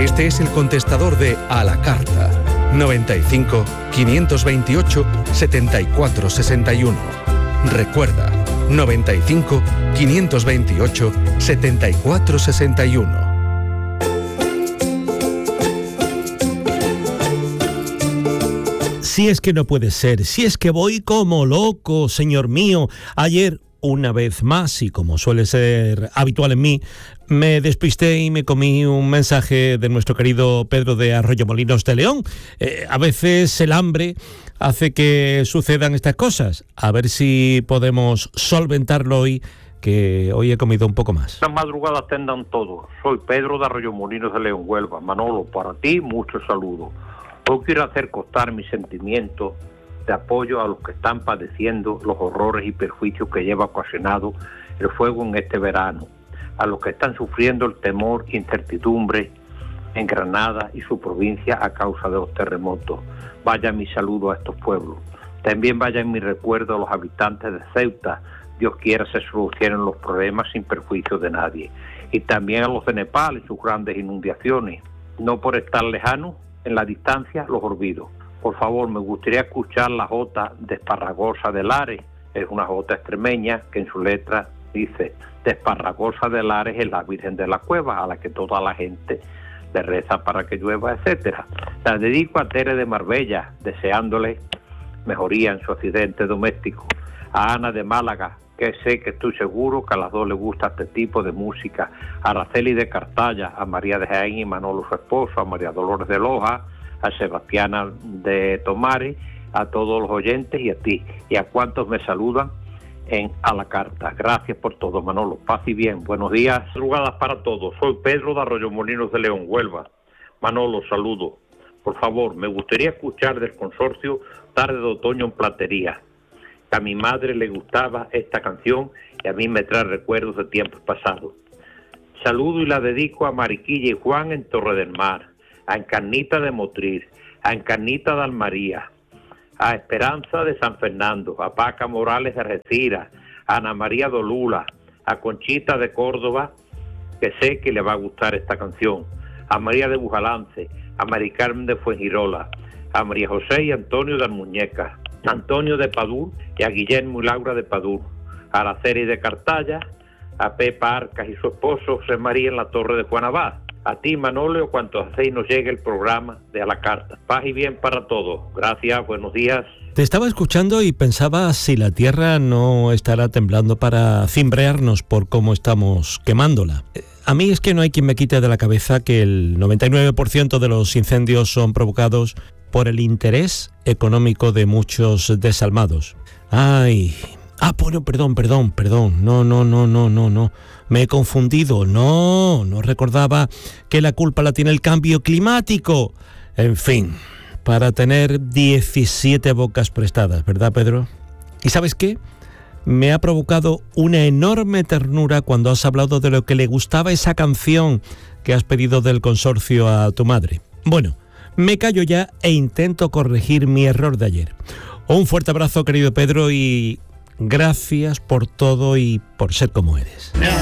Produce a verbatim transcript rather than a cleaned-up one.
Este es el contestador de A la Carta. noventa y cinco, quinientos veintiocho, setenta y cuatro sesenta y uno. Recuerda, noventa y cinco, quinientos veintiocho, setenta y cuatro sesenta y uno. Si es que no puede ser, si es que voy como loco, señor mío. Ayer, una vez más, y como suele ser habitual en mí, me despisté y me comí un mensaje de nuestro querido Pedro de Arroyomolinos de León. Eh, a veces el hambre hace que sucedan estas cosas. A ver si podemos solventarlo hoy, que hoy he comido un poco más. Las madrugadas tendan todo. Soy Pedro de Arroyomolinos de León, Huelva. Manolo, para ti, muchos saludos. Hoy quiero hacer constar mi sentimiento de apoyo a los que están padeciendo los horrores y perjuicios que lleva ocasionado el fuego en este verano, a los que están sufriendo el temor e incertidumbre en Granada y su provincia a causa de los terremotos. Vaya mi saludo a estos pueblos. También vaya mi recuerdo a los habitantes de Ceuta. Dios quiera se solucionen los problemas sin perjuicio de nadie. Y también a los de Nepal y sus grandes inundaciones. No por estar lejanos, en la distancia los olvido. Por favor, me gustaría escuchar la jota de Esparragosa de Lares. Es una jota extremeña que en su letra dice: de Esparragosa de Lares es la Virgen de la Cueva, a la que toda la gente le reza para que llueva, etcétera. La dedico a Tere de Marbella, deseándole mejoría en su accidente doméstico. A Ana de Málaga, que sé que estoy seguro que a las dos les gusta este tipo de música. A Araceli de Cartaya, a María de Jaén y Manolo su esposo, a María Dolores de Loja, a Sebastiana de Tomares, a todos los oyentes y a ti, y a cuantos me saludan en A la Carta. Gracias por todo, Manolo. Paz y bien. Buenos días. Madrugadas para todos. Soy Pedro de Arroyomolinos de León, Huelva. Manolo, saludo. Por favor, me gustaría escuchar del consorcio Tarde de Otoño en Platería. A mi madre le gustaba esta canción y a mí me trae recuerdos de tiempos pasados. Saludo y la dedico a Mariquilla y Juan en Torre del Mar, a Encarnita de Motril, a Encarnita de Almaría, a Esperanza de San Fernando, a Paca Morales de Algeciras, a Ana María Dolula, a Conchita de Córdoba, que sé que le va a gustar esta canción, a María de Bujalance, a Mari Carmen de Fuengirola, a María José y Antonio de Almuñeca, a Antonio de Padur y a Guillermo y Laura de Padur, a Araceli de Cartaya, a Pepa Arcas y su esposo José María en la Torre de Juan Abad. A ti, Manolo, cuanto hacéis nos llegue el programa de A la Carta. Paz y bien para todos. Gracias, buenos días. Te estaba escuchando y pensaba si la tierra no estará temblando para cimbrearnos por cómo estamos quemándola. A mí es que no hay quien me quite de la cabeza que el noventa y nueve por ciento de los incendios son provocados por el interés económico de muchos desalmados. Ay... Ah, bueno, perdón, perdón, perdón. No, no, no, no, no, no. Me he confundido. No, no recordaba que la culpa la tiene el cambio climático. En fin, para tener diecisiete bocas prestadas, ¿verdad, Pedro? ¿Y sabes qué? Me ha provocado una enorme ternura cuando has hablado de lo que le gustaba esa canción que has pedido del consorcio a tu madre. Bueno, me callo ya e intento corregir mi error de ayer. Un fuerte abrazo, querido Pedro, y... gracias por todo y por ser como eres.